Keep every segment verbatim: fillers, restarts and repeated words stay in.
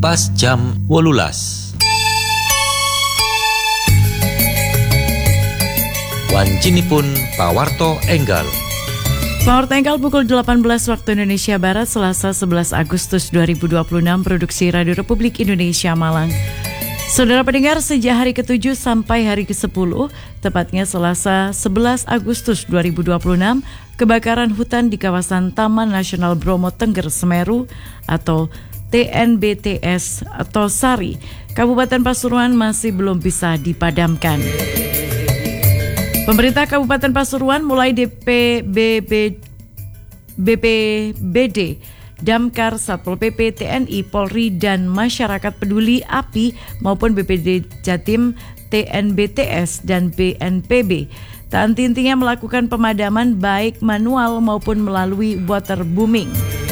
pas jam wolulas. Wancinipun pawarto enggal. Pawarto enggal pukul delapan belas waktu Indonesia Barat, Selasa sebelas Agustus dua ribu dua puluh enam, produksi Radio Republik Indonesia Malang. Saudara pendengar, sejak hari ketujuh sampai hari kesepuluh, tepatnya Selasa sebelas Agustus dua ribu dua puluh enam, kebakaran hutan di kawasan Taman Nasional Bromo Tengger Semeru atau T N B T S atau Sari, Kabupaten Pasuruan masih belum bisa dipadamkan. Pemerintah Kabupaten Pasuruan mulai D P B B, B P B D, Damkar, Satpol P P, T N I, Polri, dan masyarakat peduli A P I maupun B P D Jatim, T N B T S, dan B N P B tak henti-hentinya melakukan pemadaman baik manual maupun melalui waterbooming.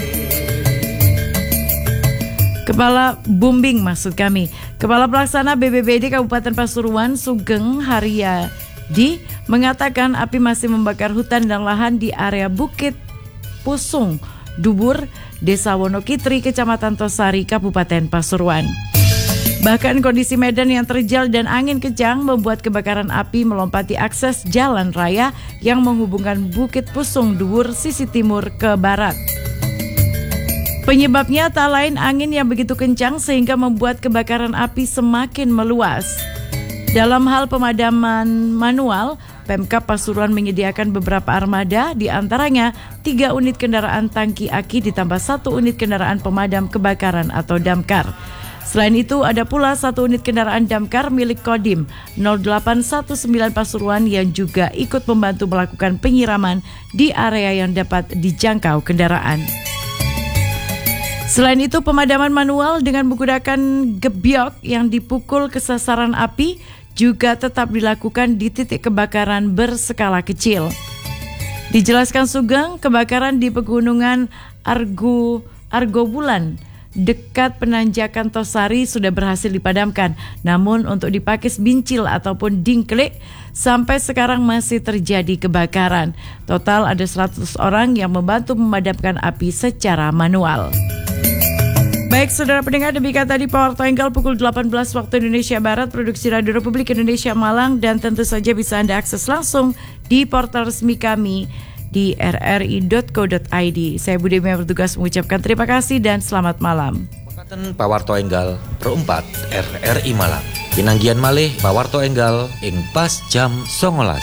Kepala Booming maksud kami. Kepala Pelaksana B B B D Kabupaten Pasuruan, Sugeng Haryadi, mengatakan api masih membakar hutan dan lahan di area Bukit Pusung, Dubur, Desa Wonokitri, Kecamatan Tosari, Kabupaten Pasuruan. Bahkan kondisi medan yang terjal dan angin kencang membuat kebakaran api melompati akses jalan raya yang menghubungkan Bukit Pusung, Dubur, sisi timur ke barat. Penyebabnya tak lain angin yang begitu kencang sehingga membuat kebakaran api semakin meluas. Dalam hal pemadaman manual, Pemkab Pasuruan menyediakan beberapa armada, di antaranya tiga unit kendaraan tangki aki ditambah satu unit kendaraan pemadam kebakaran atau damkar. Selain itu ada pula satu unit kendaraan damkar milik Kodim nol delapan satu sembilan Pasuruan yang juga ikut membantu melakukan penyiraman di area yang dapat dijangkau kendaraan. Selain itu, pemadaman manual dengan menggunakan gebyok yang dipukul ke sasaran api juga tetap dilakukan di titik kebakaran berskala kecil. Dijelaskan Sugeng, kebakaran di pegunungan Argo, Argobulan dekat penanjakan Tosari sudah berhasil dipadamkan. Namun untuk di Pakis Bincil ataupun Dingklik sampai sekarang masih terjadi kebakaran. Total ada seratus orang yang membantu memadamkan api secara manual. Baik, saudara pendengar, demikian tadi Pawarto Enggal pukul delapan belas waktu Indonesia Barat, produksi Radio Republik Indonesia Malang, dan tentu saja bisa Anda akses langsung di portal resmi kami di r r i dot co dot i d. Saya Budi yang bertugas mengucapkan terima kasih dan selamat malam. Makaten Pawarto Enggal perempat R R I Malang. Pinanggian malih Pawarto Enggal ing pas jam songolas.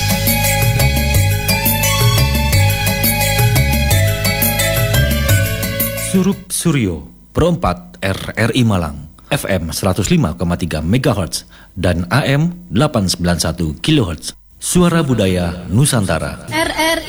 Surup Suryo perempat R R I Malang, F M seratus lima koma tiga megahertz dan A M delapan ratus sembilan puluh satu kilohertz. Suara Budaya Nusantara. R R